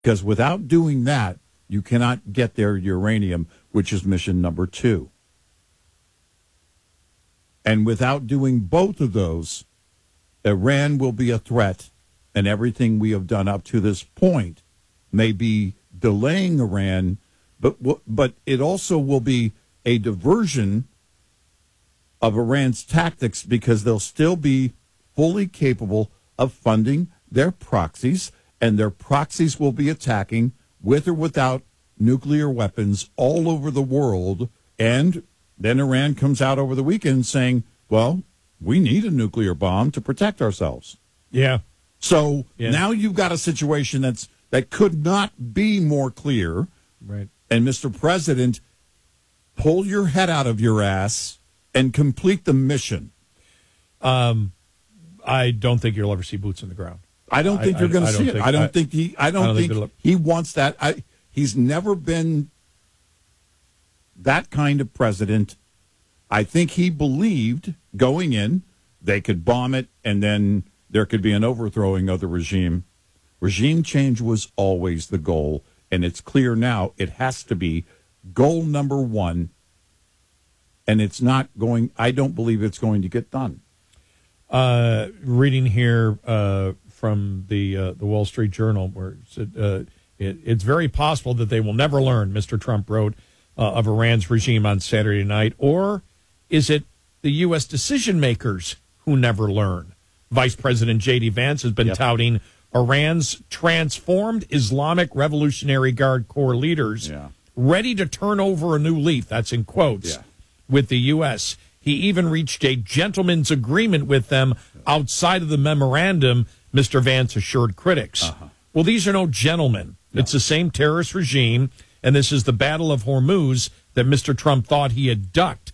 Because without doing that, you cannot get their uranium, which is mission number 2. And without doing both of those, Iran will be a threat, and everything we have done up to this point may be delaying Iran, but it also will be a diversion of Iran's tactics, because they'll still be fully capable of funding their proxies, and their proxies will be attacking with or without nuclear weapons all over the world. And then Iran comes out over the weekend saying, well, we need a nuclear bomb to protect ourselves. Yeah. So now you've got a situation that could not be more clear. Right. And Mr. President, pull your head out of your ass and complete the mission. I don't think you'll ever see boots on the ground. I don't think you're going to see it. I don't think he wants that. He's never been that kind of president. I think he believed going in they could bomb it and then there could be an overthrowing of the regime. Regime change was always the goal, and it's clear now it has to be goal number 1, and it's not going. I don't believe it's going to get done. Reading here from the Wall Street Journal, where it's very possible that they will never learn, Mr. Trump wrote, of Iran's regime on Saturday night. Or is it the U.S. decision makers who never learn? Vice President J.D. Vance has been touting Iran's transformed Islamic Revolutionary Guard Corps leaders ready to turn over a new leaf, that's in quotes, with the U.S. He even reached a gentleman's agreement with them outside of the memorandum, Mr. Vance assured critics. Well, these are no gentlemen. No. It's the same terrorist regime, and this is the Battle of Hormuz that Mr. Trump thought he had ducked.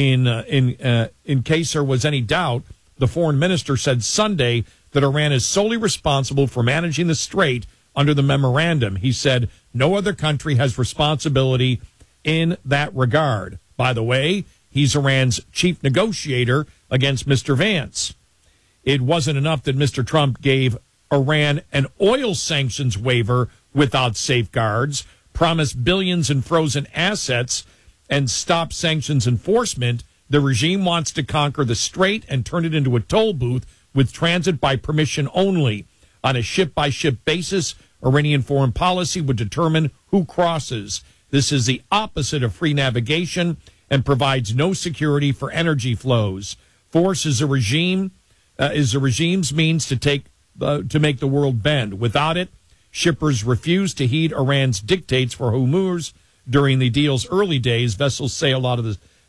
In case there was any doubt, the foreign minister said Sunday that Iran is solely responsible for managing the strait under the memorandum. He said no other country has responsibility in that regard. By the way, he's Iran's chief negotiator against Mr. Vance. It wasn't enough that Mr. Trump gave Iran an oil sanctions waiver without safeguards, promised billions in frozen assets, and stopped sanctions enforcement. The regime wants to conquer the strait and turn it into a toll booth with transit by permission only. On a ship-by-ship basis, Iranian foreign policy would determine who crosses. This is the opposite of free navigation and provides no security for energy flows. Force is the regime's means to make the world bend. Without it, shippers refused to heed Iran's dictates for Hormuz. During the deal's early days, vessels sailed out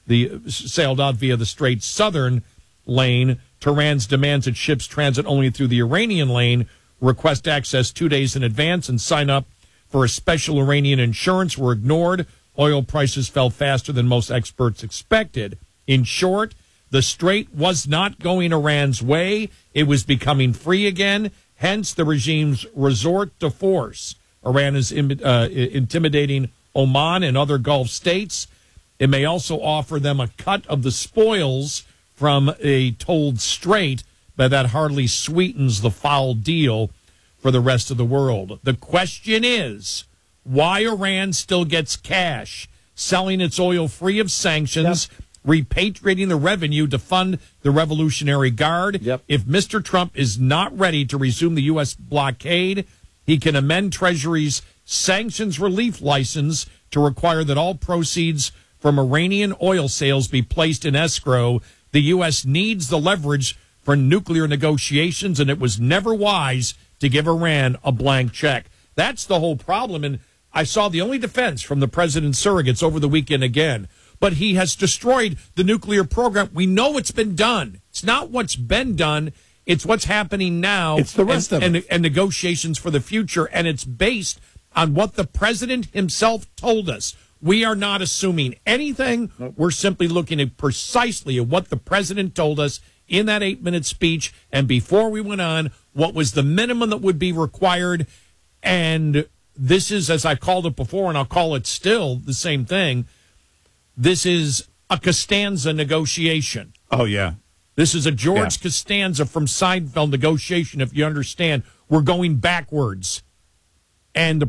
via the strait's southern lane. Tehran's demands that ships transit only through the Iranian lane, request access 2 days in advance, and sign up for a special Iranian insurance were ignored. Oil prices fell faster than most experts expected. In short, the strait was not going Iran's way. It was becoming free again, hence the regime's resort to force. Iran is intimidating Oman and other Gulf states. It may also offer them a cut of the spoils from a tolled strait, but that hardly sweetens the foul deal for the rest of the world. The question is why Iran still gets cash, selling its oil free of sanctions, repatriating the revenue to fund the Revolutionary Guard. If Mr. Trump is not ready to resume the U.S. blockade, he can amend Treasury's sanctions relief license to require that all proceeds from Iranian oil sales be placed in escrow. The U.S. needs the leverage for nuclear negotiations, and it was never wise to give Iran a blank check. That's the whole problem, and I saw the only defense from the president's surrogates over the weekend again. But he has destroyed the nuclear program. We know it's been done. It's not what's been done. It's what's happening now. It's the rest of it. And negotiations for the future. And it's based on what the president himself told us. We are not assuming anything. Nope. We're simply looking at precisely at what the president told us in that 8-minute speech. And before we went on, what was the minimum that would be required. And this is, as I called it before, and I'll call it still the same thing, this is a Costanza negotiation. Oh, yeah. This is a George Costanza from Seinfeld negotiation, if you understand. We're going backwards. And the